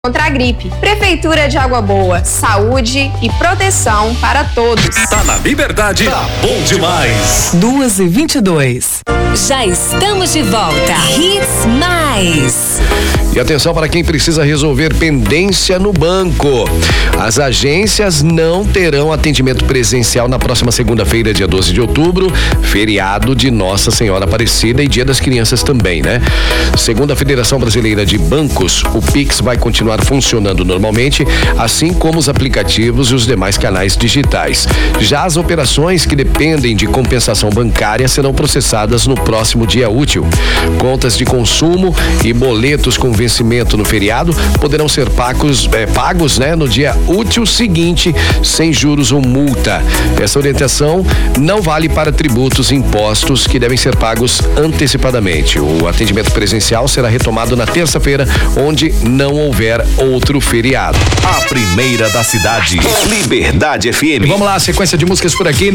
contra a gripe. Prefeitura de Água Boa, saúde e proteção para todos. Tá na Liberdade, tá bom demais. 2h22. Já estamos de volta. Hits Mais. E atenção para quem precisa resolver pendência no banco. As agências não terão atendimento presencial na próxima segunda-feira, dia 12 de outubro, feriado de Nossa Senhora Aparecida e Dia das Crianças também, né? Segundo a Federação Brasileira de Bancos, o Pix vai continuar funcionando normalmente, assim como os aplicativos e os demais canais digitais. Já as operações que dependem de compensação bancária serão processadas no próximo dia útil. Contas de consumo e boletos com vencimento no feriado poderão ser pagos, né, no dia útil seguinte, sem juros ou multa. Essa orientação não vale para tributos e impostos que devem ser pagos antecipadamente. O atendimento presencial será retomado na terça-feira, onde não houver outro feriado. A primeira da cidade, Liberdade FM. Vamos lá, sequência de músicas por aqui.